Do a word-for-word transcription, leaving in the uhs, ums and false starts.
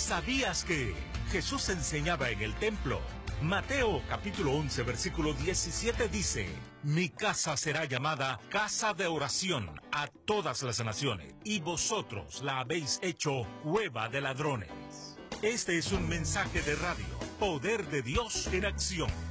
¿Sabías que Jesús enseñaba en el templo? Mateo capítulo once versículo diecisiete dice: Mi casa será llamada casa de oración a todas las naciones, y vosotros la habéis hecho cueva de ladrones. Este es un mensaje de radio, Poder de Dios en acción.